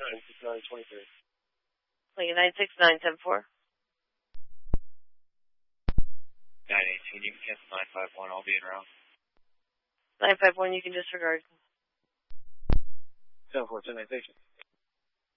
96923. Lincoln 96974. 918, you can cancel 951, I'll be en route. 951, you can disregard. 747 station.